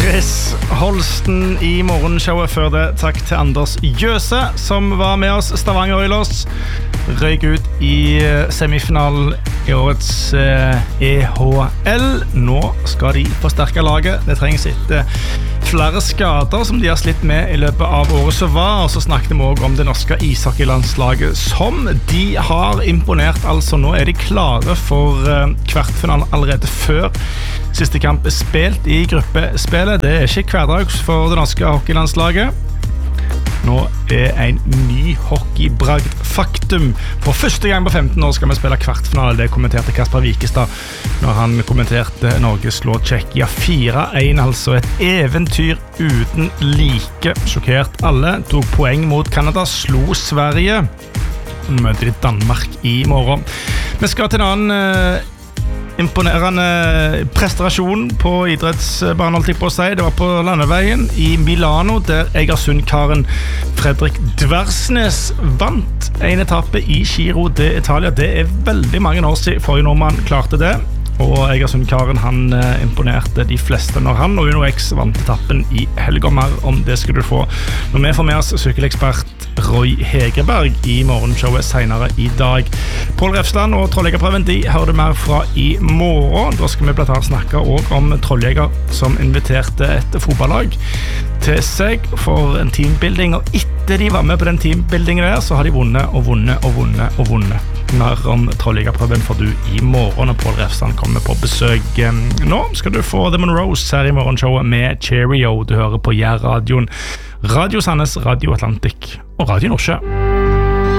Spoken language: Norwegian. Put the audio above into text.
Chris Holsten I morgenshowet før det. Takk til Anders Jøse som var med oss. Stavanger Oilers røyk ut I semifinalen I årets EHL. Nå skal de forsterke laget. Det trengs flere skader som de har slitt med I løpet av året som var, og så snakket vi også om det norske ishockeylandslaget som de har imponert. Altså nå de klare for kvartfinalen allerede før siste kamp spilt I gruppespillet. Det ikke hverdags for det norske hockeylandslaget. Nå en ny hockeybragd faktum. For første gang på 15 år skal vi spille kvartfinale. Det kommenterte Kasper Wikestad når han kommenterte Norge slå Tsjekkia 4-1. Altså et eventyr uten like. Sjokkert alle. Tok poeng mot Kanada. Slo Sverige. Nå møter de Danmark I morgen. Vi skal til en annen imponerende prestasjon på idrettsbanen, holdt jeg på å si. Det var på landeveien I Milano, der Egersund-karen Fredrik Dversnes vant en etappe I Giro d'Italia. Det veldig mange år siden forrige nordmann klarte det. Og Egersund-karen han imponerte de fleste når han og Uno X vant etappen I helg. Og mer om det skal du få når vi får med oss sykkelekspert Roy Hegerberg I morgenshowet senere I dag. Paul Refsland og Trolljegerprøven de hører du mer fra I morgen. Da skal vi blant annet snakke også om Trolljeger som inviterte et fotballag til seg for en teambuilding, og etter de var med på den teambuildingen der, så har de vunnet. Mer om Trolljegerprøven får du I morgen, og Paul Refsland kommer på besøk. Nå skal du få The Monroes her I morgenshowet med Cheerio. Du hører på Jærradioen, Radio Sandnes, Radio Atlantic og Radio Nordsjø.